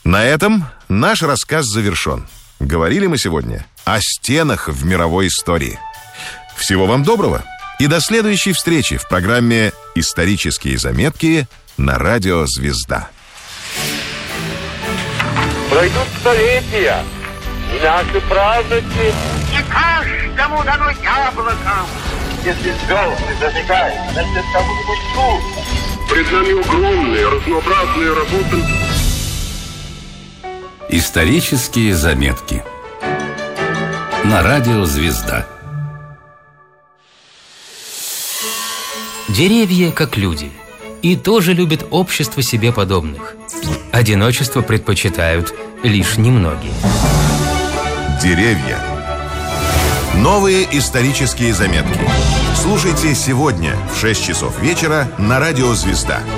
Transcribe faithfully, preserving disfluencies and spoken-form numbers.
На этом наш рассказ завершен. Говорили мы сегодня о стенах в мировой истории. Всего вам доброго и до следующей встречи в программе «Исторические заметки» на радио «Звезда». Пройдут столетия, и наши праздники. Не каждому дано яблоко. Если звезды зажигают, значит, кому-нибудь тут. Пред нами огромные, разнообразные работы. Исторические заметки на радио «Звезда». Деревья, как люди, и тоже любят общество себе подобных. Одиночество предпочитают лишь немногие. Деревья. Новые исторические заметки. Слушайте сегодня в шесть часов вечера на радио «Звезда».